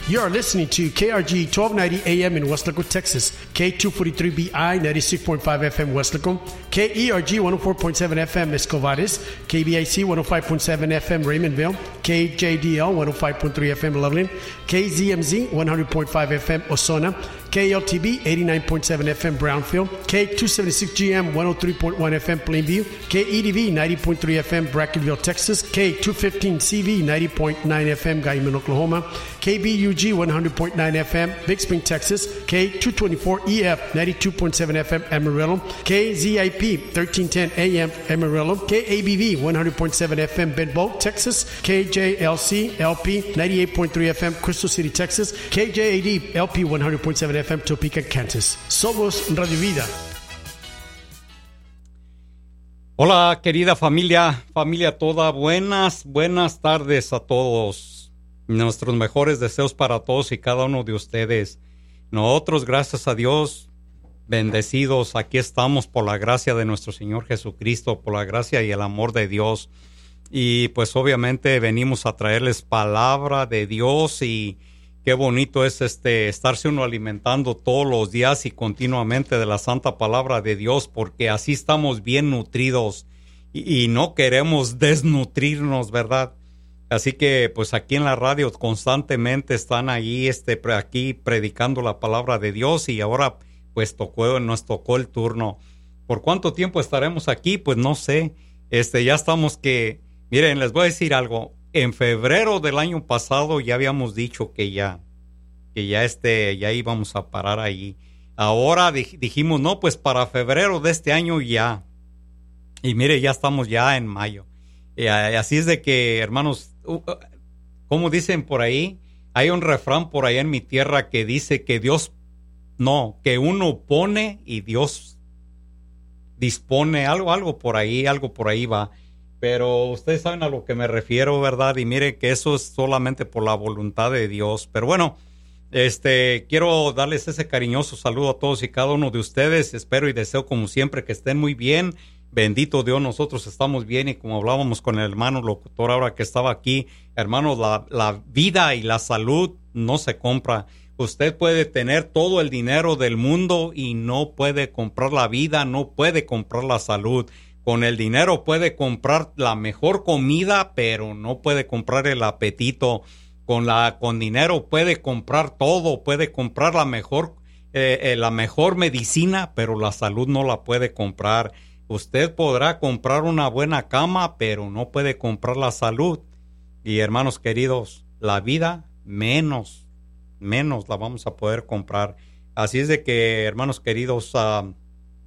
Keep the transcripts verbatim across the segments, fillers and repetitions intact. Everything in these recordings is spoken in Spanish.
You are listening to K R G twelve ninety A M in Weslaco, Texas, K two forty-three B I ninety-six point five F M Weslaco, K E R G one oh four point seven F M Escovares, K B I C one oh five point seven F M Raymondville, K J D L one oh five point three F M Loveland, K Z M Z one hundred point five F M Osona, K L T B eighty-nine point seven F M Brownfield, K two seventy-six G M one oh three point one F M Plainview, K E D V ninety point three F M Brackenville, Texas, K two fifteen C V ninety point nine F M Guyman, Oklahoma, K B U G one hundred point nine F M Big Spring, Texas, K two twenty-four E F ninety-two point seven F M Amarillo, K Z I P thirteen ten A M Amarillo, K A B V one hundred point seven F M Benbow, Texas, K J L C L P ninety-eight point three F M Crystal City, Texas, K J A D L P one hundred point seven F M Topeka, Kansas. Somos Radio Vida. Hola, querida familia, familia toda, buenas, buenas tardes a todos. Nuestros mejores deseos para todos y cada uno de ustedes. Nosotros, gracias a Dios, bendecidos, aquí estamos por la gracia de nuestro Señor Jesucristo, por la gracia y el amor de Dios. Y pues obviamente venimos a traerles palabra de Dios, y qué bonito es este estarse uno alimentando todos los días y continuamente de la santa palabra de Dios, porque así estamos bien nutridos y, y no queremos desnutrirnos, ¿verdad? Así que pues aquí en la radio constantemente están ahí este aquí predicando la palabra de Dios, y ahora pues tocó, nos tocó el turno. ¿Por cuánto tiempo estaremos aquí? Pues no sé. Este ya estamos que, miren, les voy a decir algo. En febrero del año pasado ya habíamos dicho que ya, que ya este, ya íbamos a parar ahí. Ahora dij, dijimos, no, pues para febrero de este año ya. Y mire, ya estamos ya en mayo. Y así es de que, hermanos, como dicen por ahí, hay un refrán por allá en mi tierra que dice que Dios, no, que uno pone y Dios dispone, algo, algo por ahí, algo por ahí va. Pero ustedes saben a lo que me refiero, ¿verdad? Y mire que eso es solamente por la voluntad de Dios. Pero bueno, este, quiero darles ese cariñoso saludo a todos y cada uno de ustedes. Espero y deseo como siempre que estén muy bien. Bendito Dios, nosotros estamos bien, y como hablábamos con el hermano locutor ahora que estaba aquí, hermanos, la, la vida y la salud no se compra. Usted puede tener todo el dinero del mundo y no puede comprar la vida, no puede comprar la salud. Con el dinero puede comprar la mejor comida, pero no puede comprar el apetito. Con la con dinero puede comprar todo, puede comprar la mejor eh, eh, la mejor medicina, pero la salud no la puede comprar. Usted podrá comprar una buena cama, pero no puede comprar la salud. Y hermanos queridos, la vida menos, menos la vamos a poder comprar. Así es de que, hermanos queridos, uh,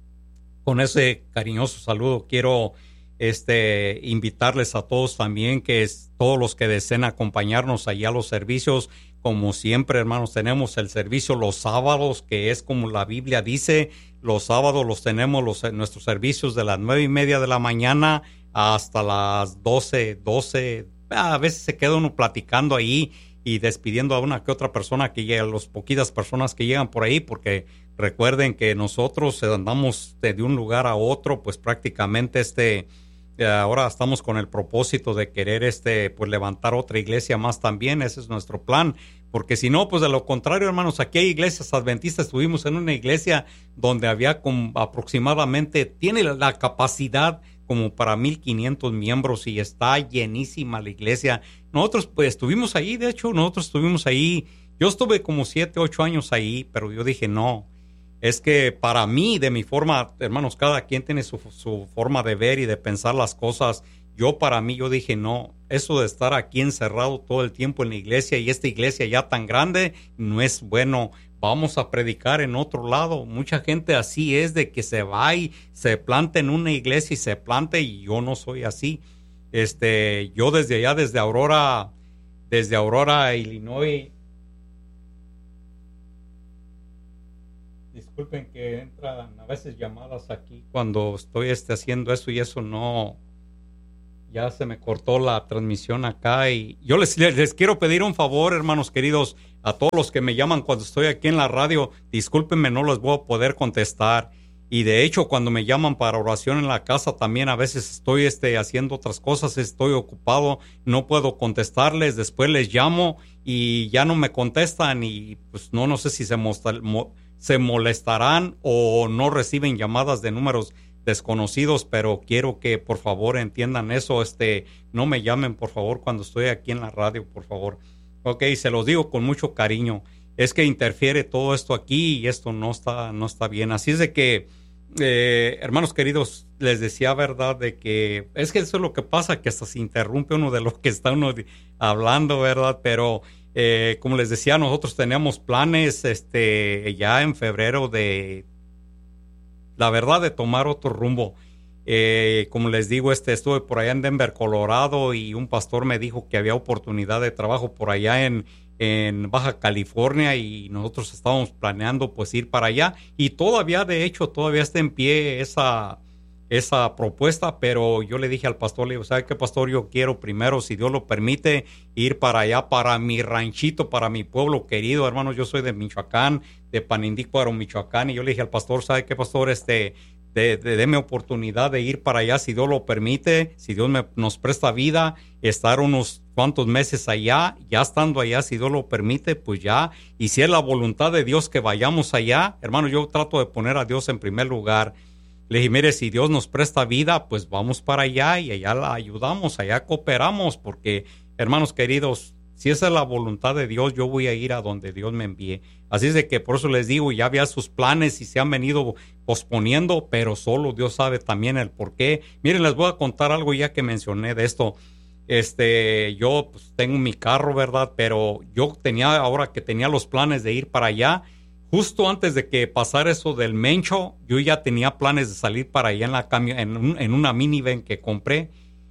con ese cariñoso saludo quiero este, invitarles a todos también, que es, todos los que deseen acompañarnos allá a los servicios. Como siempre, hermanos, tenemos el servicio los sábados, que es como la Biblia dice. Los sábados los tenemos los, nuestros servicios de las nueve y media de la mañana hasta las doce, doce. A veces se queda uno platicando ahí y despidiendo a una que otra persona que llega, a las poquitas personas que llegan por ahí, porque recuerden que nosotros andamos de, de un lugar a otro, pues prácticamente este, ahora estamos con el propósito de querer este, pues levantar otra iglesia más también. Ese es nuestro plan, porque si no, pues de lo contrario, hermanos, aquí hay iglesias adventistas. Estuvimos en una iglesia donde había como aproximadamente, tiene la, la capacidad como para mil quinientos miembros y está llenísima la iglesia. Nosotros pues estuvimos ahí, de hecho nosotros estuvimos ahí, yo estuve como siete, ocho años ahí, pero yo dije no, es que para mí, de mi forma, hermanos, cada quien tiene su, su forma de ver y de pensar las cosas. Yo para mí, yo dije no, eso de estar aquí encerrado todo el tiempo en la iglesia, y esta iglesia ya tan grande, no es bueno. Vamos a predicar en otro lado. Mucha gente así es, de que se va y se planta en una iglesia y se planta, y yo no soy así. Este, yo desde allá, desde Aurora, desde Aurora, Illinois. Disculpen que entran a veces llamadas aquí cuando estoy este, haciendo eso, y eso no, ya se me cortó la transmisión acá. Y yo les, les quiero pedir un favor, hermanos queridos, a todos los que me llaman cuando estoy aquí en la radio, discúlpenme, no les voy a poder contestar. Y de hecho, cuando me llaman para oración en la casa, también a veces estoy este, haciendo otras cosas, estoy ocupado, no puedo contestarles, después les llamo y ya no me contestan y pues no, no sé si se, mostra, mo, se molestarán o no reciben llamadas de números desconocidos, pero quiero que por favor entiendan eso, este, no me llamen por favor cuando estoy aquí en la radio, por favor. Ok, se los digo con mucho cariño. Es que interfiere todo esto aquí y esto no está, no está bien. Así es de que, eh, hermanos queridos, les decía verdad de que es que eso es lo que pasa, que hasta se interrumpe uno de lo que está uno hablando, ¿verdad? Pero eh, como les decía, nosotros teníamos planes este, ya en febrero de, la verdad, de tomar otro rumbo. Eh, como les digo, este, estuve por allá en Denver, Colorado, y un pastor me dijo que había oportunidad de trabajo por allá en en Baja California y nosotros estábamos planeando pues ir para allá y todavía de hecho todavía está en pie esa, esa propuesta, pero yo le dije al pastor, le digo, ¿sabe qué, pastor? Yo quiero primero, si Dios lo permite, ir para allá, para mi ranchito, para mi pueblo querido, hermanos. Yo soy de Michoacán, de Panindícuaro, Michoacán, y yo le dije al pastor, ¿sabe qué, pastor? Este, de, de, déme oportunidad de ir para allá, si Dios lo permite, si Dios me, nos presta vida, estar unos cuantos meses allá, ya estando allá, si Dios lo permite, pues ya, y si es la voluntad de Dios que vayamos allá, hermano, yo trato de poner a Dios en primer lugar. Le dije, mire, si Dios nos presta vida, pues vamos para allá y allá la ayudamos, allá cooperamos, porque, hermanos queridos, si esa es la voluntad de Dios, yo voy a ir a donde Dios me envíe. Así es de que por eso les digo, ya había sus planes y se han venido posponiendo, pero solo Dios sabe también el por qué. Miren, les voy a contar algo ya que mencioné de esto. Este, yo pues, tengo mi carro, ¿verdad? Pero yo tenía, ahora que tenía los planes de ir para allá, justo antes de que pasara eso del Mencho, yo ya tenía planes de salir para allá en la cami- en, un, en una minivan que compré.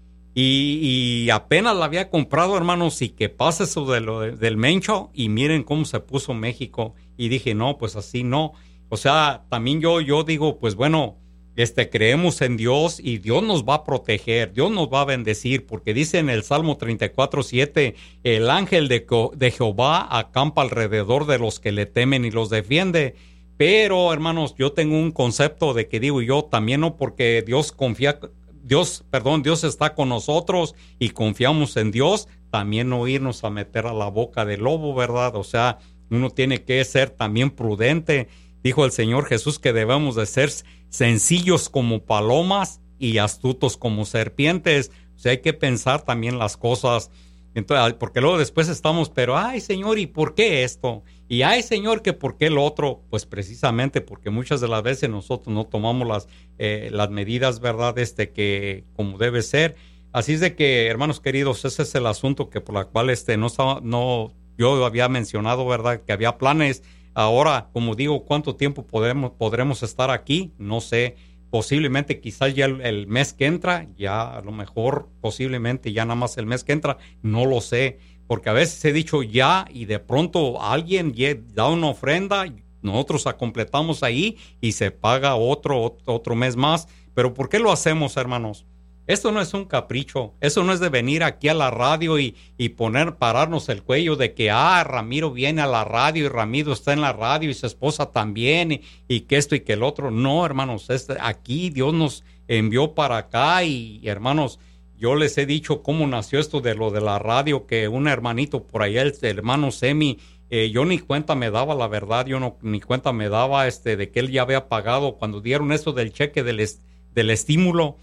Y, y apenas la había comprado, hermanos, y que pasa eso de lo de, del Mencho, y miren cómo se puso México. Y dije, no, pues así no. O sea, también yo, yo digo, pues bueno, este, creemos en Dios y Dios nos va a proteger, Dios nos va a bendecir, porque dice en el Salmo treinta y cuatro, siete, el ángel de, de Jehová acampa alrededor de los que le temen y los defiende. Pero, hermanos, yo tengo un concepto de que digo yo también, no, porque Dios confía... Dios, perdón, Dios está con nosotros y confiamos en Dios, también no irnos a meter a la boca del lobo, ¿verdad? O sea, uno tiene que ser también prudente. Dijo el Señor Jesús que debemos de ser sencillos como palomas y astutos como serpientes. O sea, hay que pensar también las cosas. Entonces, porque luego después estamos, pero, ay, Señor, ¿y por qué esto? Y, ay, Señor, ¿que por qué lo otro? Pues precisamente porque muchas de las veces nosotros no tomamos las, eh, las medidas, ¿verdad? Este, que como debe ser. Así es de que, hermanos queridos, ese es el asunto que por la cual este, no, no, yo había mencionado, ¿verdad? Que había planes. Ahora, como digo, ¿cuánto tiempo podremos, podremos estar aquí? No sé. Posiblemente quizás ya el, el mes que entra, ya a lo mejor posiblemente ya nada más el mes que entra, no lo sé, porque a veces he dicho ya y de pronto alguien da una ofrenda, nosotros la completamos ahí y se paga otro, otro mes más. Pero ¿por qué lo hacemos, hermanos? Esto no es un capricho, eso no es de venir aquí a la radio y, y poner, pararnos el cuello de que, ah, Ramiro viene a la radio y Ramiro está en la radio y su esposa también y, y que esto y que el otro. No, hermanos, es, aquí Dios nos envió para acá y, hermanos, yo les he dicho cómo nació esto de lo de la radio, que un hermanito por allá, el, el hermano Semi, eh, yo ni cuenta me daba, la verdad, yo no ni cuenta me daba este de que él ya había pagado cuando dieron eso del cheque del, est, del estímulo.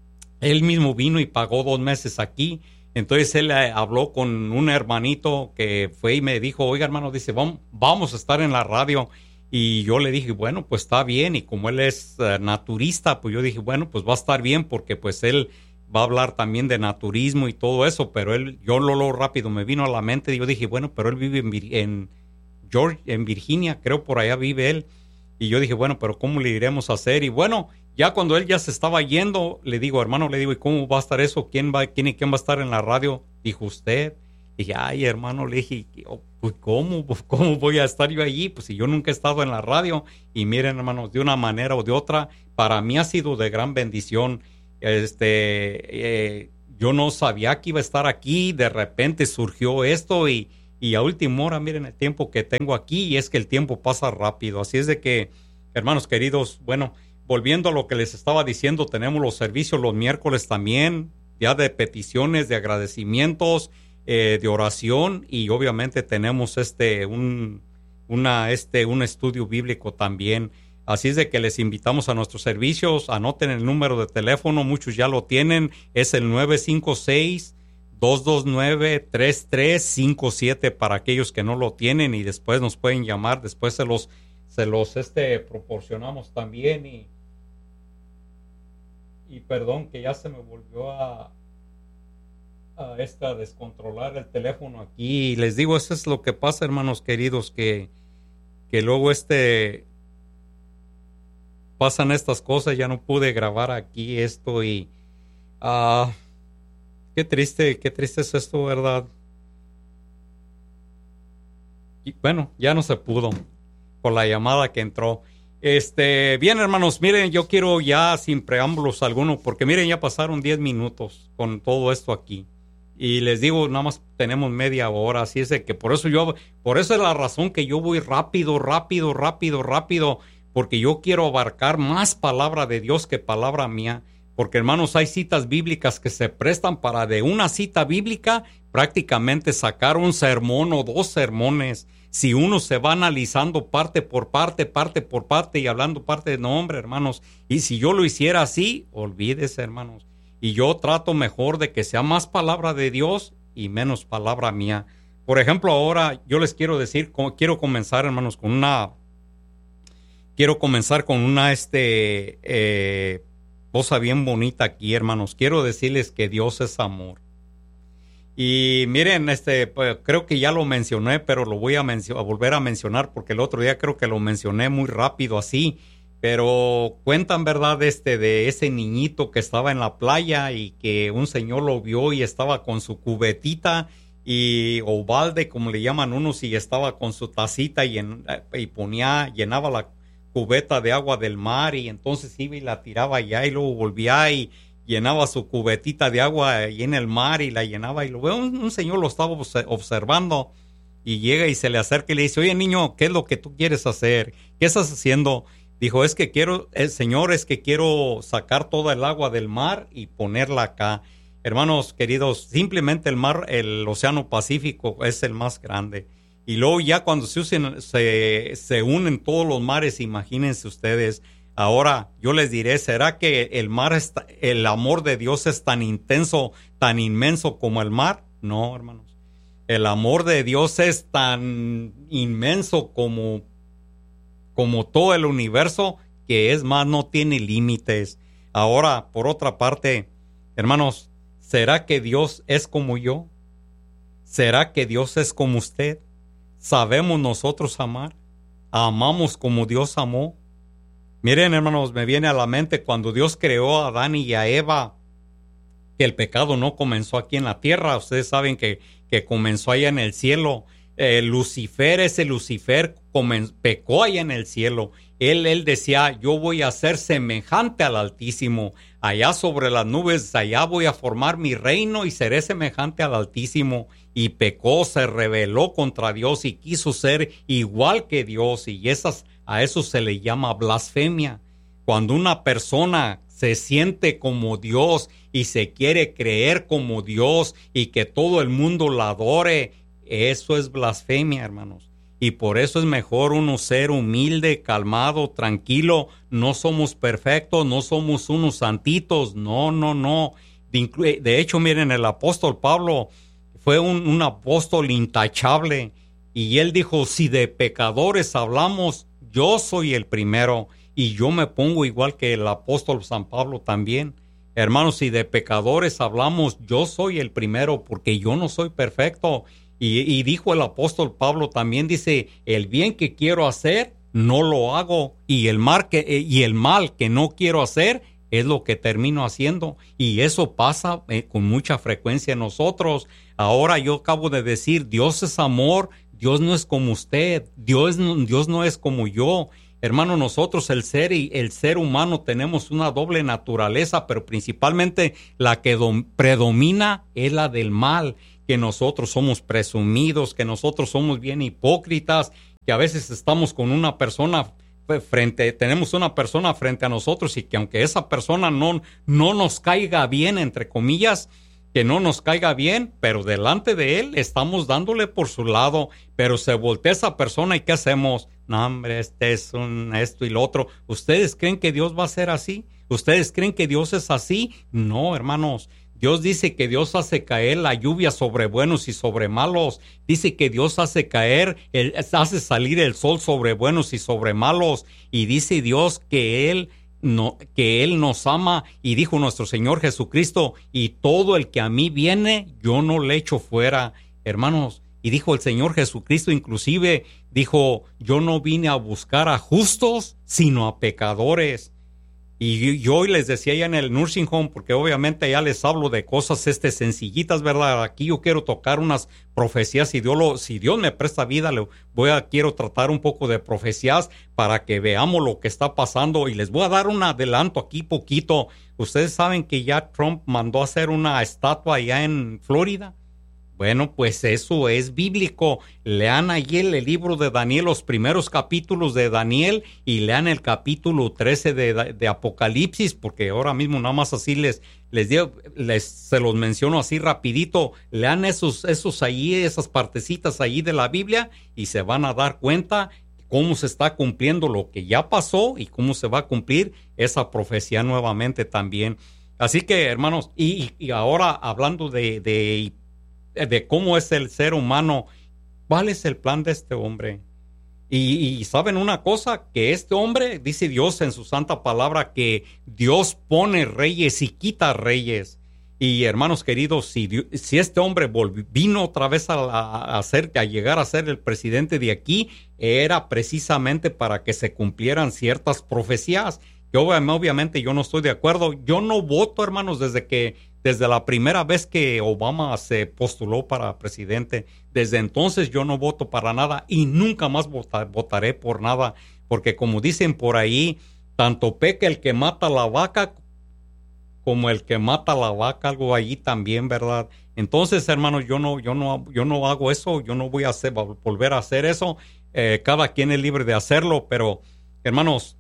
Él mismo vino y pagó dos meses aquí. Entonces él eh, habló con un hermanito que fue y me dijo, oiga, hermano, dice, vamos, vamos a estar en la radio. Y yo le dije, bueno, pues está bien. Y como él es uh, naturista, pues yo dije, bueno, pues va a estar bien porque pues él va a hablar también de naturismo y todo eso. Pero él, yo lo, lo rápido me vino a la mente y yo dije, bueno, pero él vive en, en, Georgia, en Virginia, creo por allá vive él. Y yo dije, bueno, pero ¿cómo le iremos a hacer? Y bueno, ya cuando él ya se estaba yendo, le digo, hermano, le digo, ¿y cómo va a estar eso? ¿Quién va, quién y quién va a estar en la radio? Dijo, usted. Y dije, ay, hermano, le dije, pues, ¿cómo? ¿Cómo voy a estar yo allí? Pues si yo nunca he estado en la radio. Y miren, hermanos, de una manera o de otra, para mí ha sido de gran bendición. Este, eh, yo no sabía que iba a estar aquí, de repente surgió esto y, y a última hora, miren el tiempo que tengo aquí y es que el tiempo pasa rápido. Así es de que, hermanos queridos, bueno, volviendo a lo que les estaba diciendo, tenemos los servicios los miércoles también, ya de peticiones, de agradecimientos, eh, de oración, y obviamente tenemos este un una este un estudio bíblico también. Así es de que les invitamos a nuestros servicios. Anoten el número de teléfono, muchos ya lo tienen, es el nueve cinco seis, dos dos nueve, tres tres cinco siete para aquellos que no lo tienen, y después nos pueden llamar, después se los se los este proporcionamos también. y y perdón que ya se me volvió a a esta descontrolar el teléfono aquí, y les digo, eso es lo que pasa, hermanos queridos, que que luego este pasan estas cosas. Ya no pude grabar aquí esto, y ah uh, qué triste, qué triste es esto, ¿verdad? Y bueno, ya no se pudo por la llamada que entró. Este, bien, hermanos, miren, yo quiero ya sin preámbulos alguno, porque miren, ya pasaron diez minutos con todo esto aquí. Y les digo, nada más tenemos media hora, así es de que por eso yo, por eso es la razón que yo voy rápido, rápido, rápido, rápido, porque yo quiero abarcar más palabra de Dios que palabra mía. Porque, hermanos, hay citas bíblicas que se prestan para de una cita bíblica prácticamente sacar un sermón o dos sermones. Si uno se va analizando parte por parte, parte por parte y hablando parte de nombre, hermanos. Y si yo lo hiciera así, olvídese, hermanos. Y yo trato mejor de que sea más palabra de Dios y menos palabra mía. Por ejemplo, ahora yo les quiero decir, quiero comenzar, hermanos, con una, quiero comenzar con una, este, eh, cosa bien bonita aquí, hermanos. Quiero decirles que Dios es amor. Y miren, este, pues, creo que ya lo mencioné, pero lo voy a, mencio- a volver a mencionar, porque el otro día creo que lo mencioné muy rápido así. Pero cuentan, ¿verdad?, este, de ese niñito que estaba en la playa y que un señor lo vio y estaba con su cubetita y o balde, como le llaman unos, y estaba con su tacita y, en, y ponía, llenaba la cubeta de agua del mar, y entonces iba y la tiraba allá y luego volvía y llenaba su cubetita de agua ahí en el mar y la llenaba, y luego un, un señor lo estaba observando y llega y se le acerca y le dice: oye, niño, ¿qué es lo que tú quieres hacer? ¿Qué estás haciendo? Dijo: es que quiero, el señor, es que quiero sacar toda el agua del mar y ponerla acá. Hermanos queridos, simplemente el mar, el océano Pacífico es el más grande. Y luego ya cuando se, usen, se, se unen todos los mares, imagínense ustedes. Ahora yo les diré, ¿será que el mar, está, el amor de Dios es tan intenso, tan inmenso como el mar? No, hermanos. El amor de Dios es tan inmenso como, como todo el universo, que es más, no tiene límites. Ahora, por otra parte, hermanos, ¿será que Dios es como yo? ¿Será que Dios es como usted? ¿Sabemos nosotros amar? ¿Amamos como Dios amó? Miren, hermanos, me viene a la mente cuando Dios creó a Adán y a Eva, que el pecado no comenzó aquí en la tierra. Ustedes saben que, que comenzó allá en el cielo. Eh, Lucifer, ese Lucifer, comen, pecó allá en el cielo. Él, él decía: yo voy a ser semejante al Altísimo. Allá sobre las nubes, allá voy a formar mi reino y seré semejante al Altísimo. Y pecó, se rebeló contra Dios y quiso ser igual que Dios. Y esas, a eso se le llama blasfemia. Cuando una persona se siente como Dios y se quiere creer como Dios y que todo el mundo la adore, eso es blasfemia, hermanos. Y por eso es mejor uno ser humilde, calmado, tranquilo. No somos perfectos, no somos unos santitos. No, no, no. De, de hecho, miren, el apóstol Pablo fue un, un apóstol intachable. Y él dijo: si de pecadores hablamos, yo soy el primero. Y yo me pongo igual que el apóstol San Pablo también. Hermanos, si de pecadores hablamos, yo soy el primero, porque yo no soy perfecto. Y, y dijo el apóstol Pablo también, dice: el bien que quiero hacer, no lo hago. Y el mal que, y el mal que no quiero hacer, es lo que termino haciendo. Y eso pasa eh, con mucha frecuencia en nosotros. Ahora yo acabo de decir, Dios es amor. Dios no es como usted. Dios, Dios no es como yo. Hermano, nosotros el ser y el ser humano tenemos una doble naturaleza, pero principalmente la que dom- predomina es la del mal, que nosotros somos presumidos, que nosotros somos bien hipócritas, que a veces estamos con una persona frente, tenemos una persona frente a nosotros y que aunque esa persona no, no nos caiga bien, entre comillas, que no nos caiga bien, pero delante de él estamos dándole por su lado, pero se voltea esa persona y ¿qué hacemos? No, hombre, este es un esto y lo otro. ¿Ustedes creen que Dios va a ser así? ¿Ustedes creen que Dios es así? No, hermanos. Dios dice que Dios hace caer la lluvia sobre buenos y sobre malos. Dice que Dios hace caer, el, hace salir el sol sobre buenos y sobre malos. Y dice Dios que Él, no, que Él nos ama. Y dijo nuestro Señor Jesucristo, y todo el que a mí viene, yo no le echo fuera. Hermanos, y dijo el Señor Jesucristo, inclusive, dijo, yo no vine a buscar a justos, sino a pecadores. Y yo hoy les decía ya en el nursing home, porque obviamente ya les hablo de cosas este, sencillitas, ¿verdad? Aquí yo quiero tocar unas profecías, si Dios, lo, si Dios me presta vida, le voy a, quiero tratar un poco de profecías para que veamos lo que está pasando. Y les voy a dar un adelanto aquí poquito. Ustedes saben que ya Trump mandó a hacer una estatua allá en Florida. Bueno, pues eso es bíblico. Lean ahí el, el libro de Daniel, los primeros capítulos de Daniel, y lean el capítulo trece de, de Apocalipsis, porque ahora mismo nada más así les, les digo, les, se los menciono así rapidito. Lean esos, esos ahí, esas partecitas ahí de la Biblia, y se van a dar cuenta cómo se está cumpliendo lo que ya pasó y cómo se va a cumplir esa profecía nuevamente también. Así que, hermanos, y, y ahora hablando de, de de cómo es el ser humano, ¿cuál es el plan de este hombre? Y, y saben una cosa, que este hombre, dice Dios en su santa palabra, que Dios pone reyes y quita reyes. Y hermanos queridos, si, Dios, si este hombre volvió, vino otra vez a, a, a, ser, a llegar a ser el presidente de aquí, era precisamente para que se cumplieran ciertas profecías, que obviamente yo no estoy de acuerdo. Yo no voto, hermanos, desde que Desde la primera vez que Obama se postuló para presidente, desde entonces yo no voto para nada y nunca más vota, votaré por nada, porque como dicen por ahí, tanto peca el que mata la vaca como el que mata la vaca, algo allí también, ¿verdad? Entonces, hermanos, yo no, yo no, yo no hago eso, yo no voy a hacer, volver a hacer eso. Eh, cada quien es libre de hacerlo, pero, hermanos,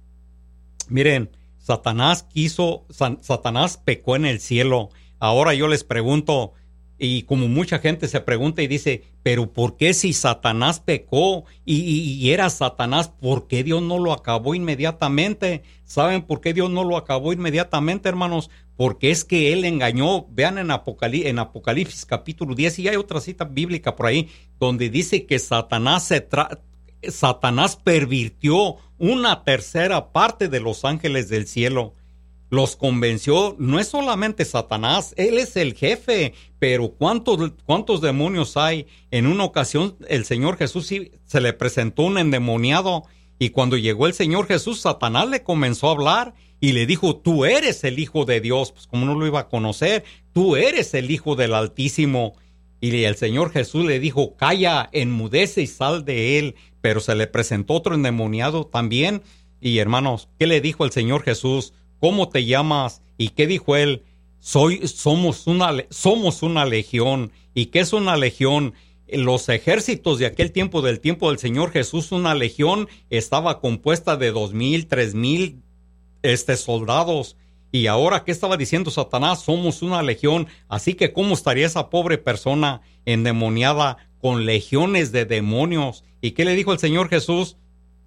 miren, Satanás quiso, Satanás pecó en el cielo. Ahora yo les pregunto, y como mucha gente se pregunta y dice, pero ¿por qué si Satanás pecó y, y, y era Satanás, por qué Dios no lo acabó inmediatamente? ¿Saben por qué Dios no lo acabó inmediatamente, hermanos? Porque es que él engañó. Vean en, Apocalip- en Apocalipsis capítulo diez, y hay otra cita bíblica por ahí, donde dice que Satanás, se tra- Satanás pervirtió una tercera parte de los ángeles del cielo. Los convenció. No es solamente Satanás, él es el jefe, pero ¿cuántos, cuántos demonios hay? En una ocasión el Señor Jesús se le presentó un endemoniado, y cuando llegó el Señor Jesús, Satanás le comenzó a hablar y le dijo, tú eres el Hijo de Dios. Pues como no lo iba a conocer, tú eres el Hijo del Altísimo. Y el Señor Jesús le dijo, calla, enmudece y sal de él. Pero se le presentó otro endemoniado también. Y hermanos, ¿qué le dijo el Señor Jesús? ¿Cómo te llamas? ¿Y qué dijo él? Soy, somos una, somos una legión. ¿Y qué es una legión? Los ejércitos de aquel tiempo, del tiempo del Señor Jesús, una legión estaba compuesta de dos mil, tres mil este, soldados. Y ahora, ¿qué estaba diciendo Satanás? Somos una legión. Así que, ¿cómo estaría esa pobre persona endemoniada con legiones de demonios? ¿Y qué le dijo el Señor Jesús?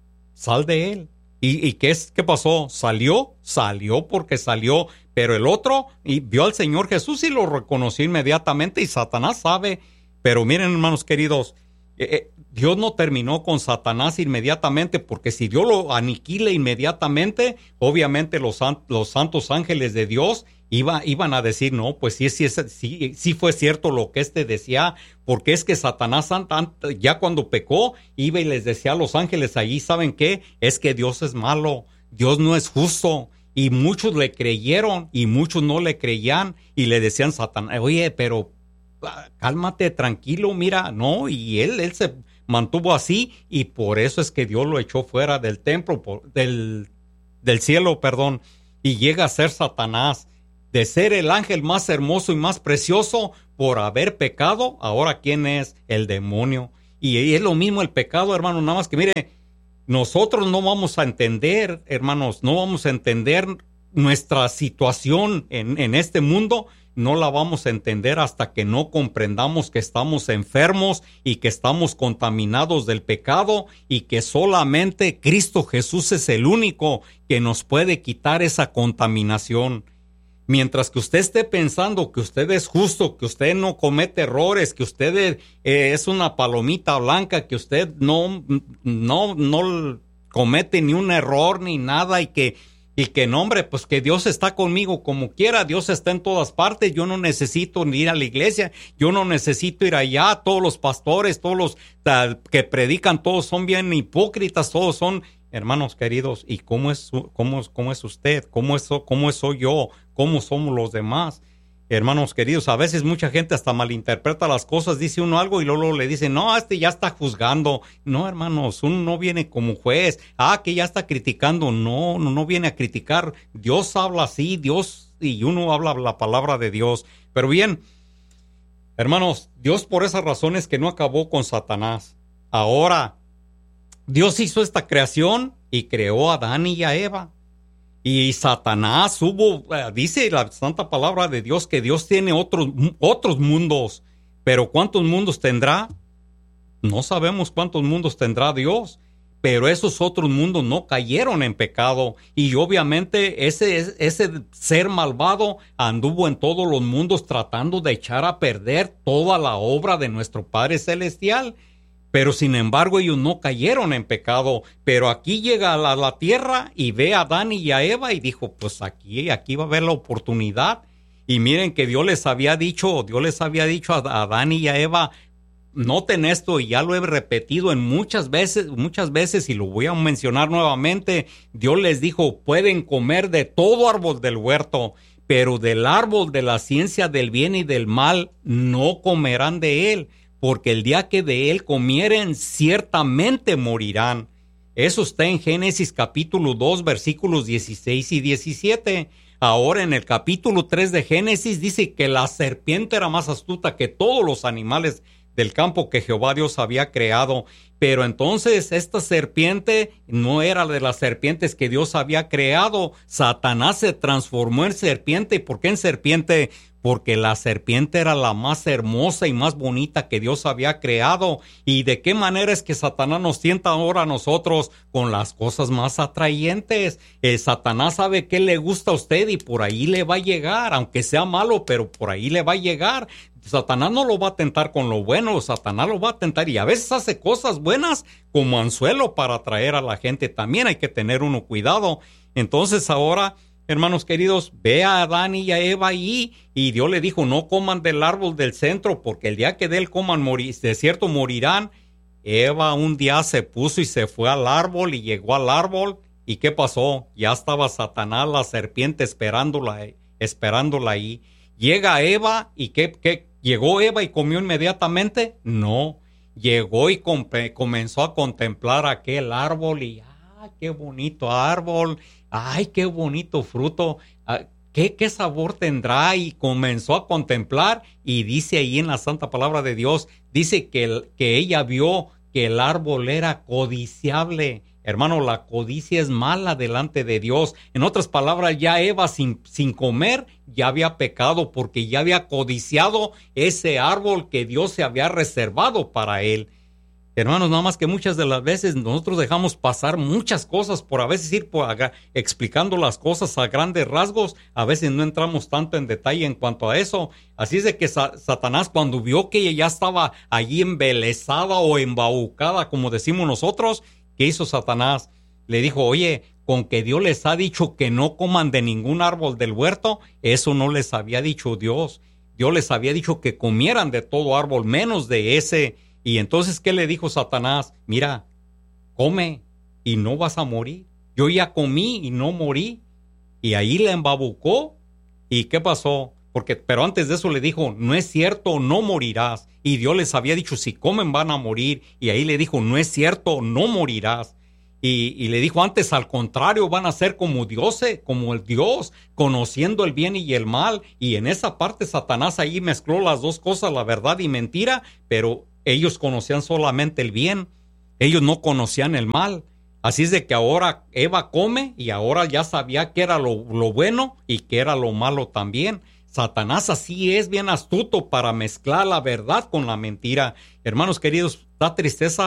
Sal de él. ¿Y, y qué, es, qué pasó? ¿Salió? Salió porque salió. Pero el otro y vio al Señor Jesús y lo reconoció inmediatamente. Y Satanás sabe. Pero miren, hermanos queridos, eh, Dios no terminó con Satanás inmediatamente, porque si Dios lo aniquila inmediatamente, obviamente los, los santos ángeles de Dios iba, iban a decir, no, pues sí, sí, sí, sí fue cierto lo que este decía, porque es que Satanás ya cuando pecó, iba y les decía a los ángeles allí, ¿saben qué? Es que Dios es malo, Dios no es justo. Y muchos le creyeron y muchos no le creían y le decían a Satanás, oye, pero cálmate, tranquilo, mira, no, y él, él se mantuvo así, y por eso es que Dios lo echó fuera del templo, por, del, del cielo, perdón, y llega a ser Satanás, de ser el ángel más hermoso y más precioso, por haber pecado, ahora ¿quién es? El demonio. Y es lo mismo el pecado, hermano, nada más que mire, nosotros no vamos a entender, hermanos, no vamos a entender nuestra situación en, en este mundo, no la vamos a entender hasta que no comprendamos que estamos enfermos y que estamos contaminados del pecado y que solamente Cristo Jesús es el único que nos puede quitar esa contaminación. Mientras que usted esté pensando que usted es justo, que usted no comete errores, que usted eh, es una palomita blanca, que usted no, no, no comete ni un error ni nada y que, y que no, hombre, pues que Dios está conmigo como quiera, Dios está en todas partes, yo no necesito ni ir a la iglesia, yo no necesito ir allá, todos los pastores, todos los uh, que predican, todos son bien hipócritas, todos son... Hermanos queridos, ¿y cómo es, cómo, cómo es usted? ¿Cómo es, cómo soy yo? ¿Cómo somos los demás? Hermanos queridos, a veces mucha gente hasta malinterpreta las cosas, dice uno algo y luego le dice, no, este ya está juzgando. No, hermanos, uno no viene como juez. Ah, que ya está criticando. No, no, no viene a criticar. Dios habla así, Dios, y uno habla la palabra de Dios. Pero bien, hermanos, Dios por esas razones que no acabó con Satanás. Ahora, Dios hizo esta creación y creó a Adán y a Eva. Y Satanás hubo, dice la santa palabra de Dios que Dios tiene otros, otros mundos. Pero ¿cuántos mundos tendrá? No sabemos cuántos mundos tendrá Dios. Pero esos otros mundos no cayeron en pecado. Y obviamente ese, ese ser malvado anduvo en todos los mundos tratando de echar a perder toda la obra de nuestro Padre Celestial. Pero sin embargo ellos no cayeron en pecado. Pero aquí llega a la, la tierra y ve a Adán y a Eva y dijo, pues aquí, aquí va a haber la oportunidad. Y miren que Dios les había dicho, Dios les había dicho a Adán y a Eva, noten esto, y ya lo he repetido en muchas veces, muchas veces y lo voy a mencionar nuevamente. Dios les dijo, pueden comer de todo árbol del huerto, pero del árbol de la ciencia del bien y del mal no comerán de él. Porque el día que de él comieren, ciertamente morirán. Eso está en Génesis capítulo dos, versículos dieciséis y diecisiete. Ahora en el capítulo tres de Génesis dice que la serpiente era más astuta que todos los animales del campo que Jehová Dios había creado. Pero entonces esta serpiente no era de las serpientes que Dios había creado. Satanás se transformó en serpiente. ¿Y por qué en serpiente? Porque la serpiente era la más hermosa y más bonita que Dios había creado. ¿Y de qué manera es que Satanás nos tienta ahora a nosotros? Con las cosas más atrayentes. Eh, Satanás sabe qué le gusta a usted y por ahí le va a llegar, aunque sea malo, pero por ahí le va a llegar. Satanás no lo va a tentar con lo bueno, Satanás lo va a tentar y a veces hace cosas buenas como anzuelo para atraer a la gente. También hay que tener uno cuidado. Entonces ahora, hermanos queridos, ve a Adán y a Eva ahí y Dios le dijo, no coman del árbol del centro porque el día que de él coman, morir, de cierto morirán. Eva un día se puso y se fue al árbol y llegó al árbol. ¿Y qué pasó? Ya estaba Satanás, la serpiente, esperándola, esperándola ahí. Llega Eva y ¿qué, qué? ¿Llegó Eva y comió inmediatamente? No. Llegó y comp- comenzó a contemplar aquel árbol y ¡ay, qué bonito árbol! ¡Ay, qué bonito fruto! ¿Qué, qué sabor tendrá? Y comenzó a contemplar y dice ahí en la santa palabra de Dios, dice que, el, que ella vio que el árbol era codiciable. Hermano, la codicia es mala delante de Dios. En otras palabras, ya Eva sin, sin comer ya había pecado porque ya había codiciado ese árbol que Dios se había reservado para él. Hermanos, nada más que muchas de las veces nosotros dejamos pasar muchas cosas por a veces ir por acá, explicando las cosas a grandes rasgos. A veces no entramos tanto en detalle en cuanto a eso. Así es de que sa- Satanás cuando vio que ella ya estaba allí embelesada o embaucada, como decimos nosotros, ¿qué hizo Satanás? Le dijo, oye, con que Dios les ha dicho que no coman de ningún árbol del huerto, eso no les había dicho Dios. Dios les había dicho que comieran de todo árbol, menos de ese. Y entonces, ¿qué le dijo Satanás? Mira, come y no vas a morir. Yo ya comí y no morí. Y ahí le embabucó. ¿Y qué pasó? Porque, pero antes de eso le dijo, no es cierto, no morirás. Y Dios les había dicho, si comen van a morir. Y ahí le dijo, no es cierto, no morirás. Y, y le dijo antes, al contrario, van a ser como dioses, como el Dios, conociendo el bien y el mal. Y en esa parte Satanás ahí mezcló las dos cosas, la verdad y mentira, pero ellos conocían solamente el bien. Ellos no conocían el mal. Así es de que ahora Eva come y ahora ya sabía que era lo, lo bueno y que era lo malo también. Satanás así es bien astuto para mezclar la verdad con la mentira. Hermanos queridos, da tristeza